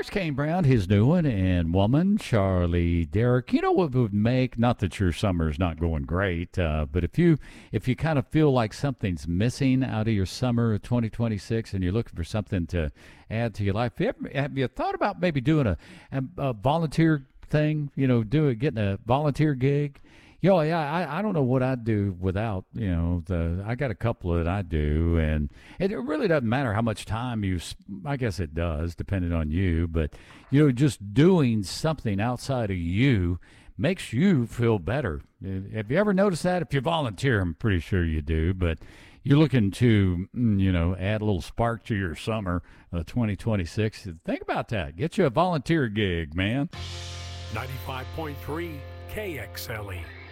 there's Kane Brown, his new one, and woman, Charlie Derrick. You know what would make, not that your summer's not going great, but if you kind of feel like something's missing out of your summer of 2026 and you're looking for something to add to your life, have you thought about maybe doing a volunteer thing, getting a volunteer gig? Yeah, I don't know what I'd do without, I got a couple that I do, and it really doesn't matter how much time I guess it does, depending on you, but, just doing something outside of you makes you feel better. Have you ever noticed that? If you volunteer, I'm pretty sure you do, but you're looking to, add a little spark to your summer of 2026, think about that. Get you a volunteer gig, man. 95.3 KXLE.